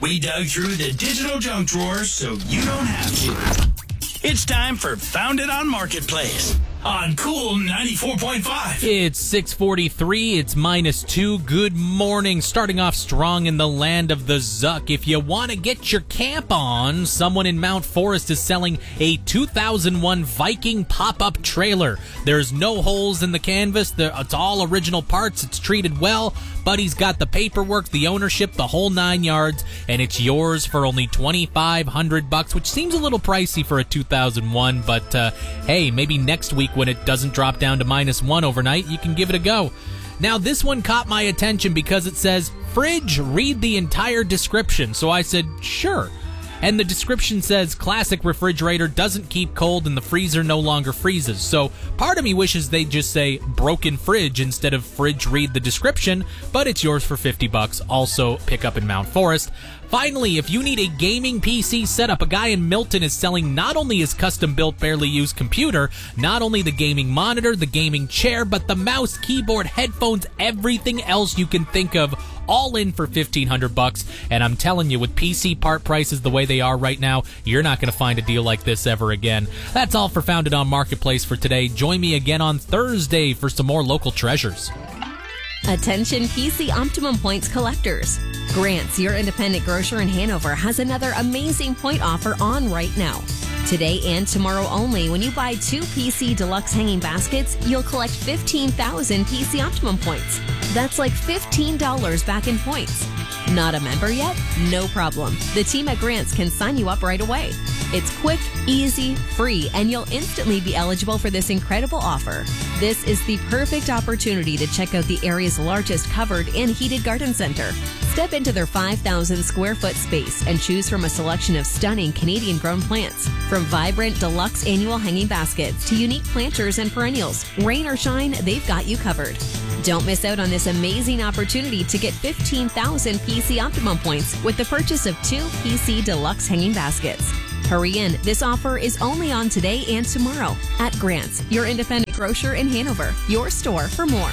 We dug through the digital junk drawers so you don't have to. It's time for Found It on Marketplace on Cool 94.5. It's 6:43. It's -2. Good morning. Starting off strong in the land of the Zuck. If you want to get your camp on, someone in Mount Forest is selling a 2001 Viking pop-up trailer. There's no holes in the canvas. It's all original parts. It's treated well. Buddy's got the paperwork, the ownership, the whole 9 yards, and it's yours for only $2,500, which seems a little pricey for a 2001, but hey, maybe next week when it doesn't drop down to -1 overnight, you can give it a go. Now, this one caught my attention because it says, "Fridge, read the entire description." So I said, sure. And the description says, classic refrigerator, doesn't keep cold, and the freezer no longer freezes. So part of me wishes they'd just say broken fridge instead of fridge, read the description, but it's yours for $50. Also pick up in Mount Forest. Finally, if you need a gaming PC setup, a guy in Milton is selling not only his custom-built, barely used computer, not only the gaming monitor, the gaming chair, but the mouse, keyboard, headphones, everything else you can think of, all in for $1,500. And I'm telling you, with PC part prices the way they are right now, you're not going to find a deal like this ever again. That's all for Found It on Marketplace for today. Join me again on Thursday for some more local treasures. Attention PC Optimum Points collectors. Grant's, your independent grocer in Hanover, has another amazing point offer on right now. Today and tomorrow only, when you buy 2 PC Deluxe hanging baskets, you'll collect 15,000 PC Optimum points. That's like $15 back in points. Not a member yet? No problem. The team at Grant's can sign you up right away. It's quick, easy, free, and you'll instantly be eligible for this incredible offer. This is the perfect opportunity to check out the area's largest covered and heated garden center. Step into their 5,000 square foot space and choose from a selection of stunning Canadian-grown plants. From vibrant deluxe annual hanging baskets to unique planters and perennials, rain or shine, they've got you covered. Don't miss out on this amazing opportunity to get 15,000 PC Optimum points with the purchase of 2 PC Deluxe hanging baskets. Hurry in. This offer is only on today and tomorrow at Grant's, your independent grocer in Hanover. Your store for more.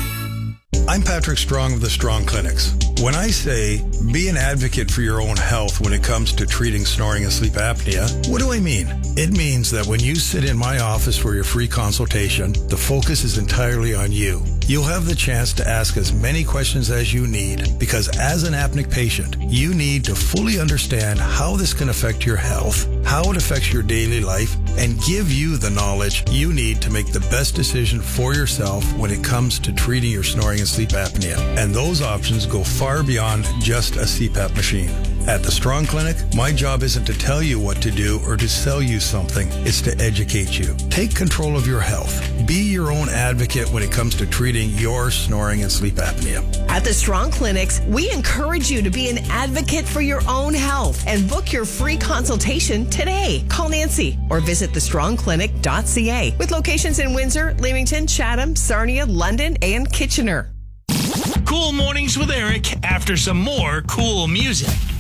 I'm Patrick Strong of the Strong Clinics. When I say be an advocate for your own health when it comes to treating snoring and sleep apnea, what do I mean? It means that when you sit in my office for your free consultation, the focus is entirely on you. You'll have the chance to ask as many questions as you need, because as an apneic patient, you need to fully understand how this can affect your health, how it affects your daily life, and give you the knowledge you need to make the best decision for yourself when it comes to treating your snoring and sleep apnea. And those options go far beyond just a CPAP machine. At the Strong Clinic, my job isn't to tell you what to do or to sell you something. It's to educate you. Take control of your health. Be your own advocate when it comes to treating your snoring and sleep apnea. At the Strong Clinics, we encourage you to be an advocate for your own health and book your free consultation today. Call Nancy or visit thestrongclinic.ca with locations in Windsor, Leamington, Chatham, Sarnia, London, and Kitchener. Cool Mornings with Eric after some more cool music.